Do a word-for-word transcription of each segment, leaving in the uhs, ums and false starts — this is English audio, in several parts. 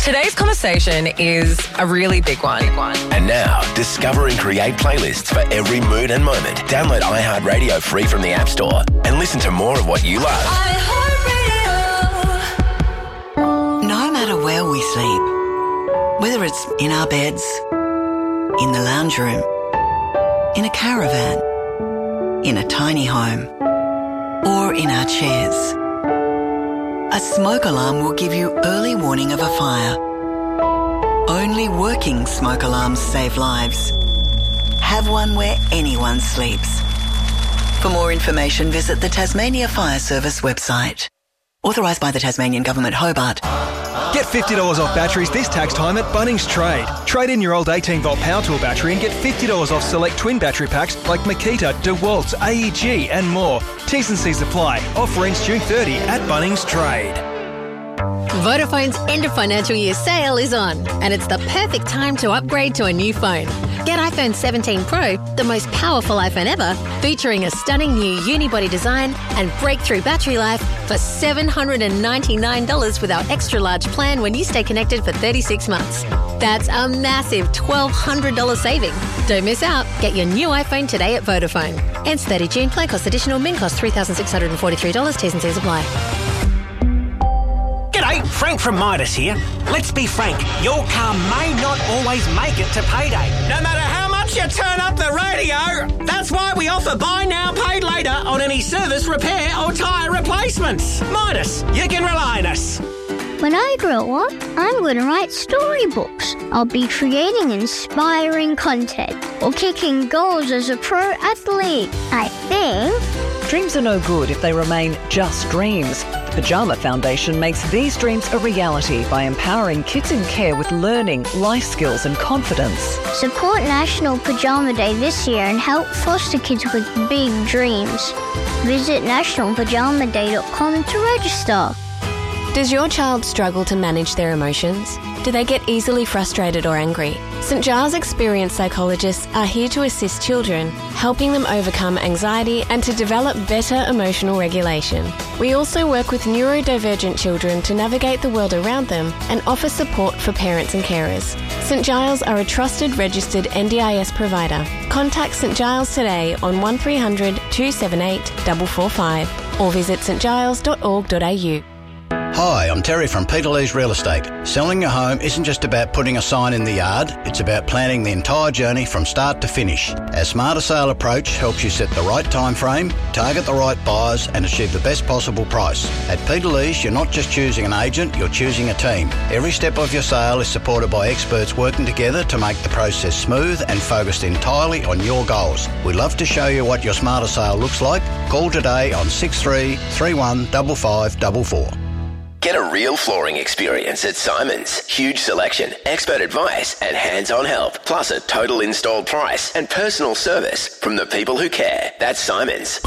Today's conversation is a really big one. And now, discover and create playlists for every mood and moment. Download iHeartRadio free from the App Store and listen to more of what you love. No matter where we sleep, whether it's in our beds, in the lounge room, in a caravan, in a tiny home, or in our chairs, a smoke alarm will give you early warning of a fire. Only working smoke alarms save lives. Have one where anyone sleeps. For more information, visit the Tasmania Fire Service website. Authorised by the Tasmanian Government, Hobart. Get fifty dollars off batteries this tax time at Bunnings Trade. Trade in your old eighteen volt power tool battery and get fifty dollars off select twin battery packs like Makita, DeWalt, A E G and more. T's and C's apply. Offer ends June thirtieth at Bunnings Trade. Vodafone's end of financial year sale is on, and it's the perfect time to upgrade to a new phone. Get iPhone seventeen Pro, the most powerful iPhone ever, featuring a stunning new unibody design and breakthrough battery life for seven hundred ninety-nine dollars with our extra large plan when you stay connected for thirty-six months. That's a massive twelve hundred dollars saving. Don't miss out. Get your new iPhone today at Vodafone. Ends thirtieth June. Plan cost additional. Min cost three thousand six hundred forty-three dollars. T's and C's apply. G'day, Frank from Midas here. Let's be frank, your car may not always make it to payday. No matter how much you turn up the radio, that's why we offer buy now, pay later on any service, repair or tyre replacements. Midas, you can rely on us. When I grow up, I'm going to write storybooks. I'll be creating inspiring content or kicking goals as a pro athlete, I think. Dreams are no good if they remain just dreams. Pyjama Foundation makes these dreams a reality by empowering kids in care with learning, life skills and confidence. Support National Pyjama Day this year and help foster kids with big dreams. Visit national pajama day dot com to register. Does your child struggle to manage their emotions? Do they get easily frustrated or angry? St Giles experienced psychologists are here to assist children, helping them overcome anxiety and to develop better emotional regulation. We also work with neurodivergent children to navigate the world around them and offer support for parents and carers. St Giles are a trusted registered N D I S provider. Contact St Giles today on one three hundred two seven eight four four five or visit st giles dot org dot a u. Hi, I'm Terry from Peter Lee's Real Estate. Selling your home isn't just about putting a sign in the yard, it's about planning the entire journey from start to finish. Our Smarter Sale approach helps you set the right time frame, target the right buyers and achieve the best possible price. At Peter Lee's, you're not just choosing an agent, you're choosing a team. Every step of your sale is supported by experts working together to make the process smooth and focused entirely on your goals. We'd love to show you what your Smarter Sale looks like. Call today on six three three one five five four four. Get a real flooring experience at Simon's. Huge selection, expert advice and hands-on help. Plus a total installed price and personal service from the people who care. That's Simon's.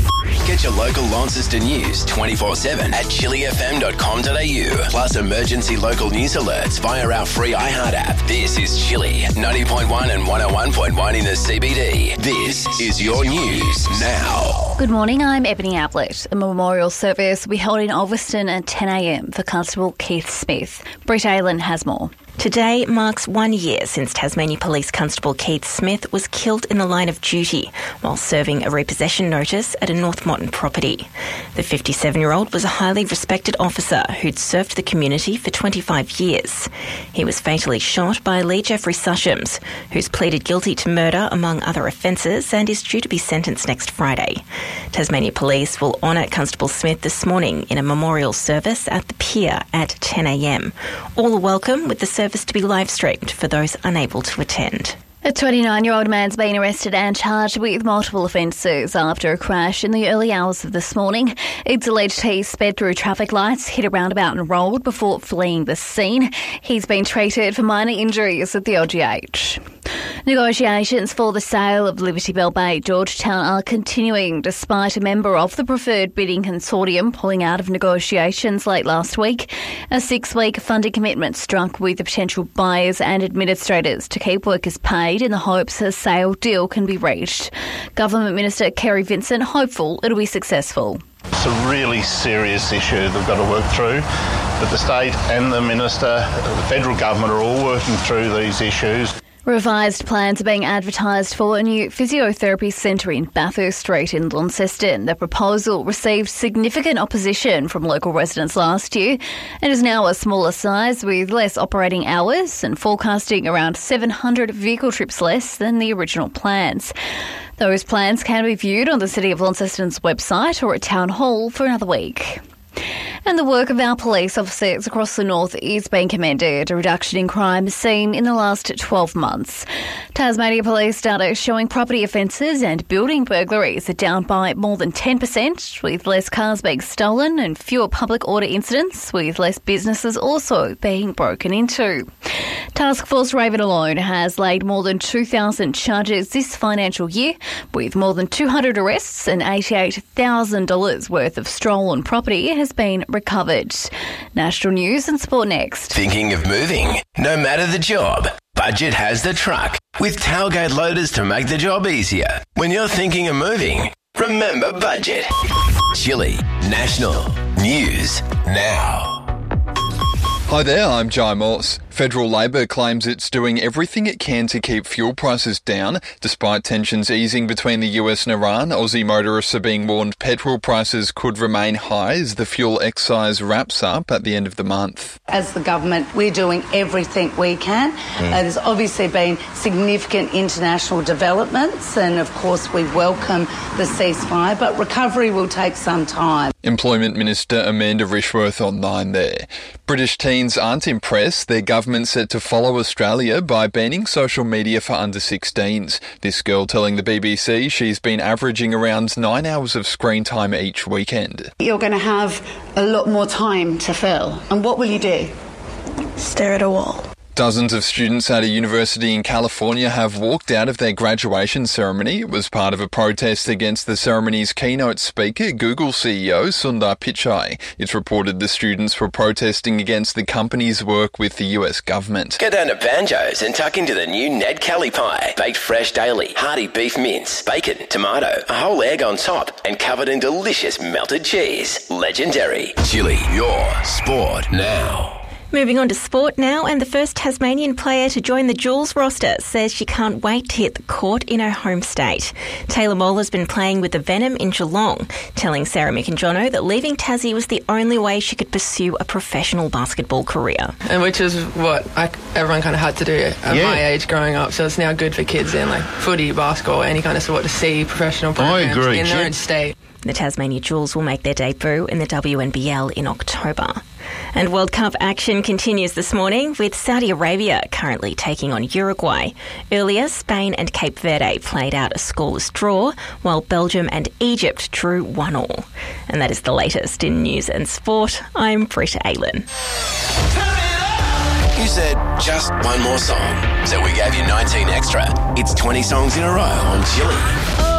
Get your local Launceston news twenty-four seven at chili f m dot com dot a u. Plus emergency local news alerts via our free iHeart app. This is Chili, ninety point one and one oh one point one in the C B D. This is your news now. Good morning, I'm Ebony Ablett. A memorial service will be held in Ulverston at ten a m for Constable Keith Smith. Britt Aylan has more. Today marks one year since Tasmania Police Constable Keith Smith was killed in the line of duty while serving a repossession notice at a North Moreton property. The fifty-seven-year-old was a highly respected officer who'd served the community for twenty-five years. He was fatally shot by Lee Jeffrey Sushams, who's pleaded guilty to murder among other offences and is due to be sentenced next Friday. Tasmania Police will honour Constable Smith this morning in a memorial service at the pier at ten a m. All are welcome, with the service to be live streamed for those unable to attend. A twenty-nine-year-old man's been arrested and charged with multiple offences after a crash in the early hours of this morning. It's alleged he sped through traffic lights, hit a roundabout and rolled before fleeing the scene. He's been treated for minor injuries at the L G H. Negotiations for the sale of Liberty Bell Bay, Georgetown are continuing despite a member of the preferred bidding consortium pulling out of negotiations late last week. A six-week funding commitment struck with the potential buyers and administrators to keep workers paid in the hopes a sale deal can be reached. Government Minister Kerry Vincent hopeful it'll be successful. It's a really serious issue they've got to work through, but the state and the minister, the federal government are all working through these issues. Revised plans are being advertised for a new physiotherapy centre in Bathurst Street in Launceston. The proposal received significant opposition from local residents last year and is now a smaller size with less operating hours and forecasting around seven hundred vehicle trips less than the original plans. Those plans can be viewed on the City of Launceston's website or at Town Hall for another week. And the work of our police officers across the north is being commended. A reduction in crime seen in the last twelve months. Tasmania Police data showing property offences and building burglaries are down by more than ten percent, with less cars being stolen and fewer public order incidents, with less businesses also being broken into. Task Force Raven alone has laid more than two thousand charges this financial year, with more than two hundred arrests and eighty-eight thousand dollars worth of stolen property has been recovered. National News and Sport next. Thinking of moving? No matter the job, Budget has the truck with tailgate loaders to make the job easier. When you're thinking of moving, remember Budget. Chili National News now. Hi there, I'm Jai Morse. Federal Labor claims it's doing everything it can to keep fuel prices down. Despite tensions easing between the U S and Iran, Aussie motorists are being warned petrol prices could remain high as the fuel excise wraps up at the end of the month. As the government, we're doing everything we can. Mm. Uh, there's obviously been significant international developments and, of course, we welcome the ceasefire, but recovery will take some time. Employment Minister Amanda Rishworth on Nine there. British teens aren't impressed. Their government set to follow Australia by banning social media for under sixteens. This girl telling the B B C she's been averaging around nine hours of screen time each weekend. You're going to have a lot more time to fill. And what will you do? Stare at a wall. Dozens of students at a university in California have walked out of their graduation ceremony. It was part of a protest against the ceremony's keynote speaker, Google C E O Sundar Pichai. It's reported the students were protesting against the company's work with the U S government. Go down to Banjo's and tuck into the new Ned Kelly pie. Baked fresh daily, hearty beef mince, bacon, tomato, a whole egg on top, and covered in delicious melted cheese. Legendary. Chili, your sport now. Moving on to sport now, and the first Tasmanian player to join the Jules roster says she can't wait to hit the court in her home state. Taylor Moll has been playing with the Venom in Geelong, telling Sarah Mick that leaving Tassie was the only way she could pursue a professional basketball career. And which is what I, everyone kind of had to do at yeah. my age growing up, so it's now good for kids in like footy, basketball, any kind of sport to see professional programs I agree, in their yeah. own state. The Tasmania Jules will make their debut in the W N B L in October. And World Cup action continues this morning with Saudi Arabia currently taking on Uruguay. Earlier, Spain and Cape Verde played out a scoreless draw, while Belgium and Egypt drew one all. And that is the latest in news and sport. I'm Britta Aylen. You said just one more song, so we gave you nineteen extra. It's twenty songs in a row on Chili.